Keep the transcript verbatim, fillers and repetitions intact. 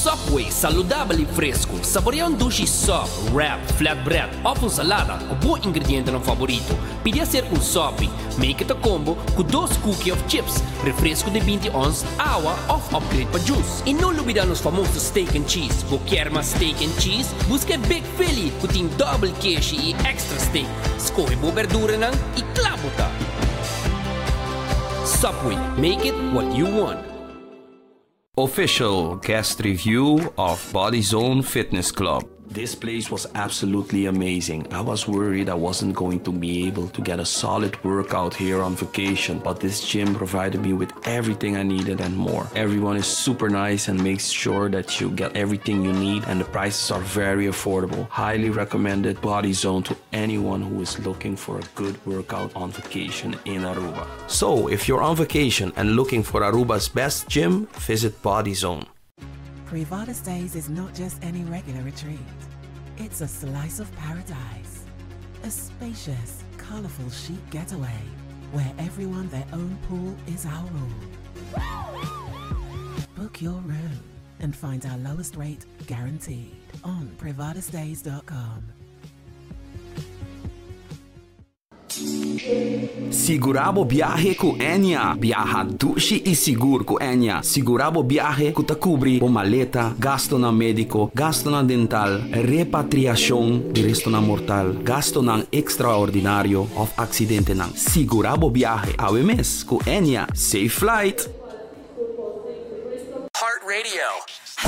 Subway, saludable e fresco. Saboreia um sushi soft, wrap, flatbread ou com salada, o bom ingrediente no favorito. Podia ser com sopi, make it a combo com dois cookies of chips, refresco de vinte onças, água ou upgrade para juice. E não olvidar os famosos steak and cheese. Vou querer mais steak and cheese? Busque Big Philly, que tem double queijo e extra steak. Escolhe boa verdura não e clabota. Subway, make it what you want. Official guest review of Body Zone Fitness Club. This place was absolutely amazing. I was worried I wasn't going to be able to get a solid workout here on vacation, but this gym provided me with everything I needed and more. Everyone is super nice and makes sure that you get everything you need, and the prices are very affordable. Highly recommended Body Zone to anyone who is looking for a good workout on vacation in Aruba. So, if you're on vacation and looking for Aruba's best gym, visit Body Zone. Privada Stays is not just any regular retreat. It's a slice of paradise. A spacious, colourful chic getaway where everyone their own pool is our rule. Book your room and find our lowest rate guaranteed on privada stays dot com. Sigurabo biyahe ku Enya. Biyaha dushi e seguro ku Enya. Sigurabo biyahe ku takubri o maleta, gasto na medico, gasto na dental, repatriasyon di resto na mortal, gasto ng extraordinario of aksidente ng Sigurabo biyahe. Awemes ku Enya. Safe flight! Heart Radio.